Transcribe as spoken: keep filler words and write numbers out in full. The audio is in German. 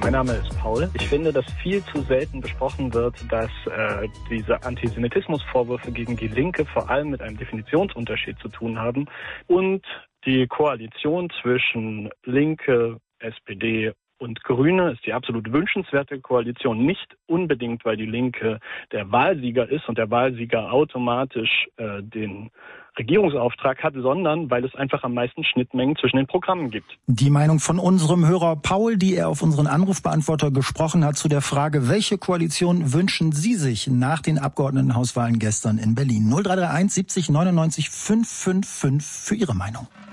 Mein Name ist Paul. Ich finde, dass viel zu selten besprochen wird, dass äh, diese Antisemitismusvorwürfe gegen die Linke vor allem mit einem Definitionsunterschied zu tun haben und die Koalition zwischen Linke, S P D und Grüne ist die absolut wünschenswerte Koalition, nicht unbedingt, weil die Linke der Wahlsieger ist und der Wahlsieger automatisch äh, den Regierungsauftrag hat, sondern weil es einfach am meisten Schnittmengen zwischen den Programmen gibt. Die Meinung von unserem Hörer Paul, die er auf unseren Anrufbeantworter gesprochen hat, zu der Frage, welche Koalition wünschen Sie sich nach den Abgeordnetenhauswahlen gestern in Berlin? null drei drei eins siebzig neunundneunzig fünfhundertfünfundfünfzig für Ihre Meinung.